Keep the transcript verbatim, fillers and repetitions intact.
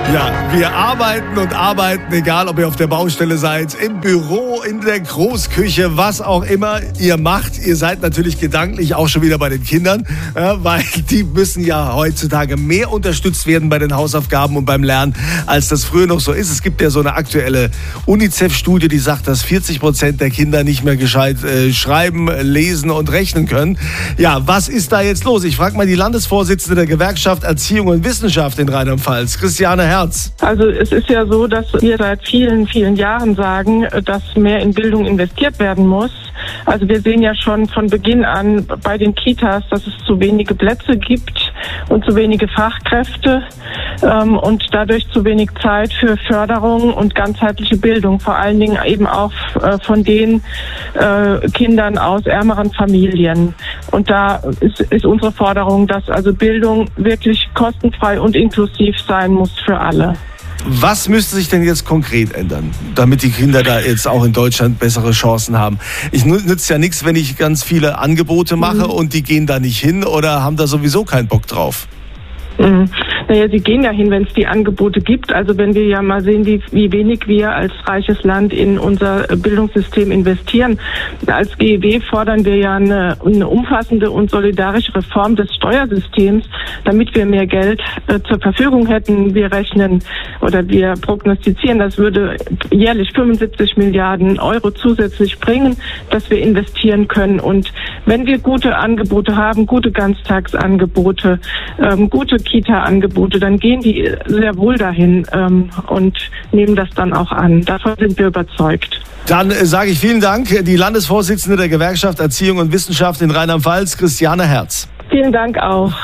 Ja, wir arbeiten und arbeiten, egal ob ihr auf der Baustelle seid, im Büro, in der Großküche, was auch immer ihr macht. Ihr seid natürlich gedanklich auch schon wieder bei den Kindern, äh, weil die müssen ja heutzutage mehr unterstützt werden bei den Hausaufgaben und beim Lernen, als das früher noch so ist. Es gibt ja so eine aktuelle UNICEF-Studie, die sagt, dass vierzig Prozent der Kinder nicht mehr gescheit äh, schreiben, lesen und rechnen können. Ja, was ist da jetzt los? Ich frage mal die Landesvorsitzende der Gewerkschaft Erziehung und Wissenschaft in Rheinland-Pfalz, Christiane Herz. Also es ist ja so, dass wir seit vielen, vielen Jahren sagen, dass mehr in Bildung investiert werden muss. Also wir sehen ja schon von Beginn an bei den Kitas, dass es zu wenige Plätze gibt und zu wenige Fachkräfte ähm, und dadurch zu wenig Zeit für Förderung und ganzheitliche Bildung, vor allen Dingen eben auch äh, von den äh, Kindern aus ärmeren Familien. Und da ist, ist unsere Forderung, dass also Bildung wirklich kostenfrei und inklusiv sein muss für alle. Was müsste sich denn jetzt konkret ändern, damit die Kinder da jetzt auch in Deutschland bessere Chancen haben? Ich nützt ja nichts, wenn ich ganz viele Angebote mache mhm. und die gehen da nicht hin oder haben da sowieso keinen Bock drauf. Mhm. Naja, sie gehen ja hin, wenn es die Angebote gibt. Also wenn wir ja mal sehen, wie, wie wenig wir als reiches Land in unser Bildungssystem investieren. Als G E W fordern wir ja eine, eine umfassende und solidarische Reform des Steuersystems, damit wir mehr Geld äh, zur Verfügung hätten. Wir rechnen oder wir prognostizieren, das würde jährlich fünfundsiebzig Milliarden Euro zusätzlich bringen, dass wir investieren können. Und wenn wir gute Angebote haben, gute Ganztagsangebote, ähm, gute Kita-Angebote, dann gehen die sehr wohl dahin ähm, und nehmen das dann auch an. Davon sind wir überzeugt. Dann äh, sage ich vielen Dank, die Landesvorsitzende der Gewerkschaft Erziehung und Wissenschaft in Rheinland-Pfalz, Christiane Herz. Vielen Dank auch.